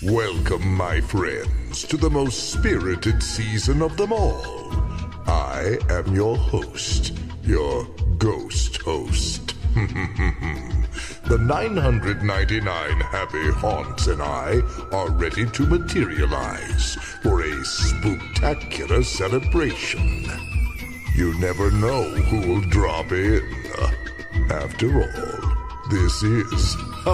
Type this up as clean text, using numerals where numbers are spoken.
Welcome, my friends, to the most spirited season of them all. I am your host, your ghost host. The 999 happy haunts and I are ready to materialize for a spooktacular celebration. You never know who will drop in. After all, this is